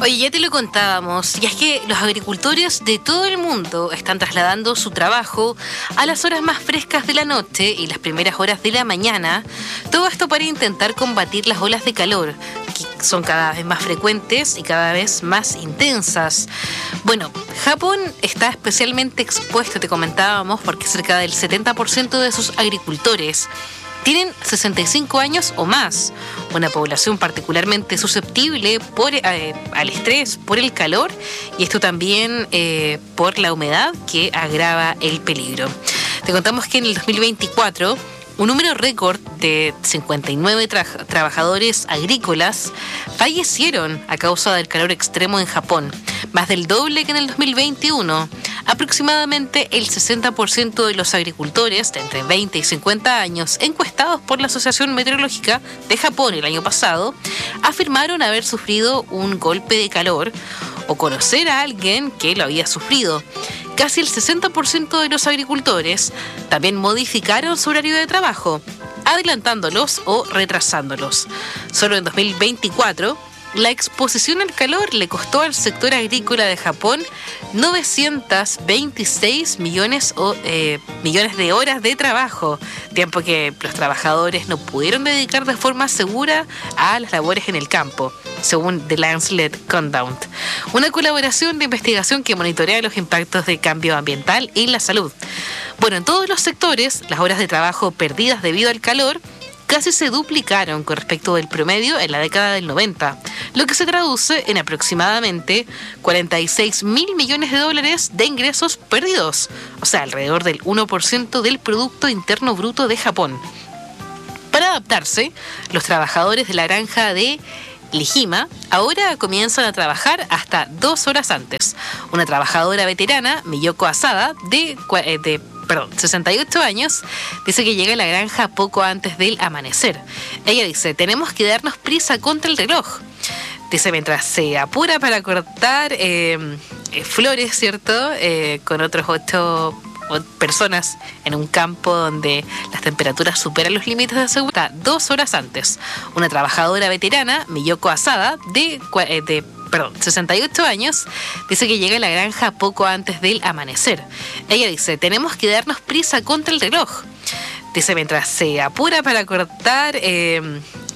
Oye, ya te lo contábamos, y es que los agricultores de todo el mundo están trasladando su trabajo a las horas más frescas de la noche y las primeras horas de la mañana, todo esto para intentar combatir las olas de calor, que son cada vez más frecuentes y cada vez más intensas. Bueno, Japón está especialmente expuesto, te comentábamos, porque cerca del 70% de sus agricultores tienen 65 años o más, una población particularmente susceptible al estrés por el calor y esto también por la humedad que agrava el peligro. Te contamos que en el 2024 un número récord de 59 trabajadores agrícolas fallecieron a causa del calor extremo en Japón, más del doble que en el 2021. Aproximadamente el 60% de los agricultores de entre 20 y 50 años encuestados por la Asociación Meteorológica de Japón el año pasado afirmaron haber sufrido un golpe de calor o conocer a alguien que lo había sufrido. Casi el 60% de los agricultores también modificaron su horario de trabajo, adelantándolos o retrasándolos. Solo en 2024, la exposición al calor le costó al sector agrícola de Japón 926 millones de horas de trabajo, tiempo que los trabajadores no pudieron dedicar de forma segura a las labores en el campo, según The Lancet Countdown, una colaboración de investigación que monitorea los impactos del cambio ambiental y la salud. Bueno, en todos los sectores, las horas de trabajo perdidas debido al calor casi se duplicaron con respecto del promedio en la década del 90, lo que se traduce en aproximadamente 46 mil millones de dólares de ingresos perdidos, o sea, alrededor del 1% del Producto Interno Bruto de Japón. Para adaptarse, los trabajadores de la granja de Lijima ahora comienzan a trabajar hasta 2 horas antes. Una trabajadora veterana, Miyoko Asada, de 68 años, dice que llega a la granja poco antes del amanecer. Ella dice, tenemos que darnos prisa contra el reloj. Dice, mientras se apura para cortar flores, ¿cierto? Con otros 8 personas en un campo donde las temperaturas superan los límites de seguridad 2 horas antes. Una trabajadora veterana, Miyoko Asada, de 68 años, dice que llega a la granja poco antes del amanecer. Ella dice, tenemos que darnos prisa contra el reloj. Dice, mientras se apura para cortar